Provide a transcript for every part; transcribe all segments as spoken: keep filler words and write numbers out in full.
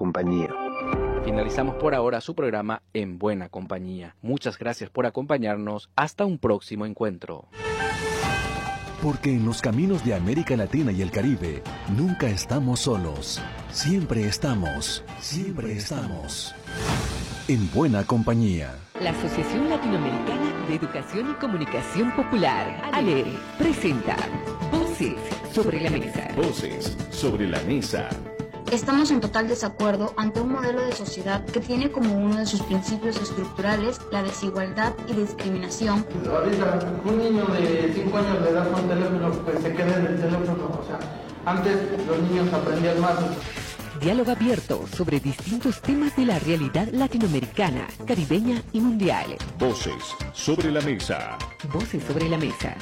compañía. Finalizamos por ahora su programa En Buena Compañía. Muchas gracias por acompañarnos. Hasta un próximo encuentro. Porque en los caminos de América Latina y el Caribe, nunca estamos solos. Siempre estamos, siempre estamos. En Buena Compañía. La Asociación Latinoamericana de Educación y Comunicación Popular, ALER, presenta Voces sobre la Mesa. Voces sobre la Mesa. Estamos en total desacuerdo ante un modelo de sociedad que tiene como uno de sus principios estructurales la desigualdad y discriminación. Ahorita un niño de cinco años le das un teléfono, pues se queda en el teléfono. O sea, antes los niños aprendían más. Diálogo abierto sobre distintos temas de la realidad latinoamericana, caribeña y mundial. Voces sobre la Mesa. Voces sobre la Mesa.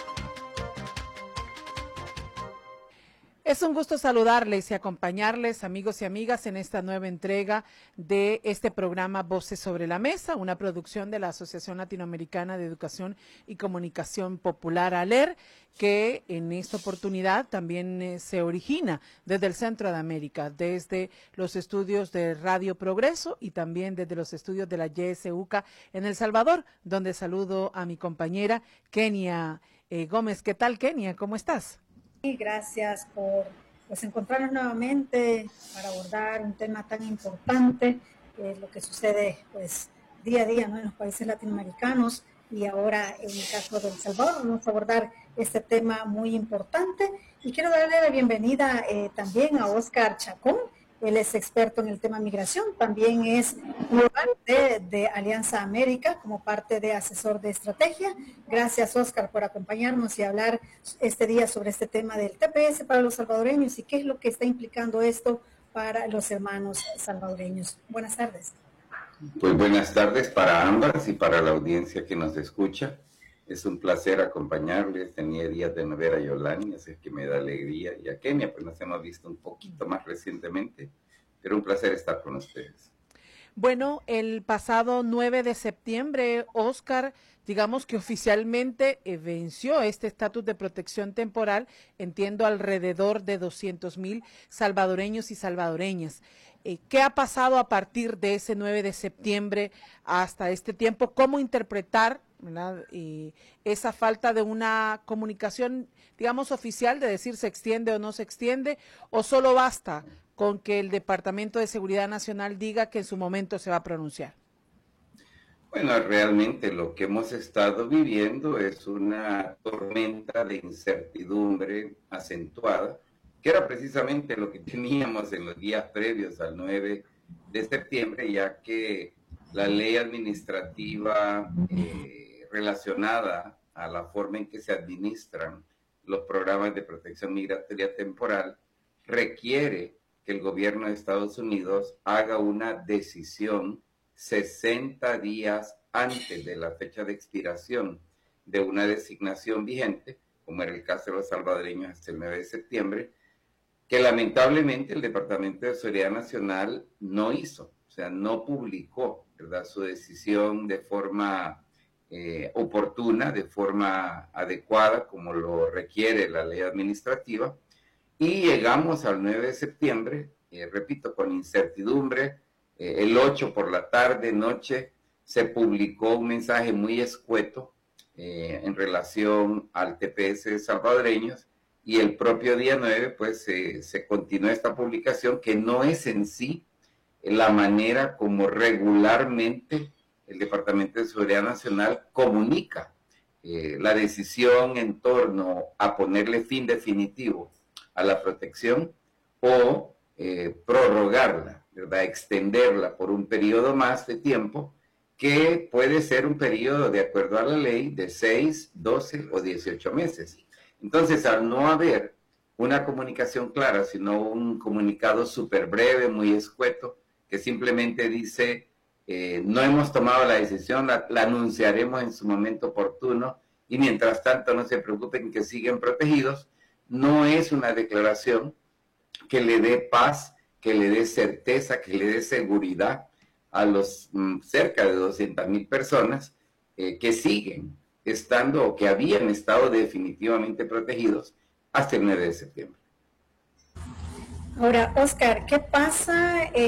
Es un gusto saludarles y acompañarles, amigos y amigas, en esta nueva entrega de este programa Voces sobre la Mesa, una producción de la Asociación Latinoamericana de Educación y Comunicación Popular, ALER, que en esta oportunidad también eh, se origina desde el Centro de América, desde los estudios de Radio Progreso y también desde los estudios de la Y S U C A en El Salvador, donde saludo a mi compañera Kenia eh, Gómez. ¿Qué tal, Kenia? ¿Cómo estás? Y gracias por pues, encontrarnos nuevamente para abordar un tema tan importante, que es lo que sucede pues día a día, ¿no?, en los países latinoamericanos, y ahora en el caso de El Salvador vamos a abordar este tema muy importante. Y quiero darle la bienvenida eh, también a Óscar Chacón. Él es experto en el tema migración, también es parte de Alianza América como parte de asesor de estrategia. Gracias, Óscar, por acompañarnos y hablar este día sobre este tema del T P S para los salvadoreños y qué es lo que está implicando esto para los hermanos salvadoreños. Buenas tardes. Pues buenas tardes para ambas y para la audiencia que nos escucha. Es un placer acompañarles. Tenía días de no ver a Yolani, así que me da alegría. Y a Kenia, pues nos hemos visto un poquito más recientemente, pero un placer estar con ustedes. Bueno, el pasado nueve de septiembre, Óscar, digamos que oficialmente eh, venció este estatus de protección temporal, entiendo alrededor de doscientos mil salvadoreños y salvadoreñas. Eh, ¿Qué ha pasado a partir de ese nueve de septiembre hasta este tiempo? ¿Cómo interpretar, ¿verdad?, y esa falta de una comunicación, digamos, oficial, de decir se extiende o no se extiende, o solo basta con que el Departamento de Seguridad Nacional diga que en su momento se va a pronunciar? Bueno, realmente lo que hemos estado viviendo es una tormenta de incertidumbre acentuada, que era precisamente lo que teníamos en los días previos al nueve de septiembre, ya que la ley administrativa eh, relacionada a la forma en que se administran los programas de protección migratoria temporal requiere que el gobierno de Estados Unidos haga una decisión sesenta días antes de la fecha de expiración de una designación vigente, como era el caso de los salvadoreños hasta el nueve de septiembre, que lamentablemente el Departamento de Seguridad Nacional no hizo, o sea, no publicó, ¿verdad?, su decisión de forma eh, oportuna, de forma adecuada, como lo requiere la ley administrativa, y llegamos al nueve de septiembre, eh, repito, con incertidumbre. Eh, el ocho por la tarde, noche, se publicó un mensaje muy escueto eh, en relación al T P S de salvadoreños, y el propio día nueve, pues, eh, se continuó esta publicación, que no es en sí la manera como regularmente el Departamento de Seguridad Nacional comunica eh, la decisión en torno a ponerle fin definitivo a la protección o eh, prorrogarla, ¿verdad?, extenderla por un periodo más de tiempo, que puede ser un periodo, de acuerdo a la ley, de seis, doce o dieciocho meses. Entonces, al no haber una comunicación clara, sino un comunicado súper breve, muy escueto, que simplemente dice, eh, no hemos tomado la decisión, la, la anunciaremos en su momento oportuno, y mientras tanto no se preocupen que siguen protegidos, no es una declaración que le dé paz, que le dé certeza, que le dé seguridad a los mm, cerca de doscientas mil personas eh, que siguen estando o que habían estado definitivamente protegidos hasta el nueve de septiembre. Ahora, Óscar, ¿qué pasa? Eh,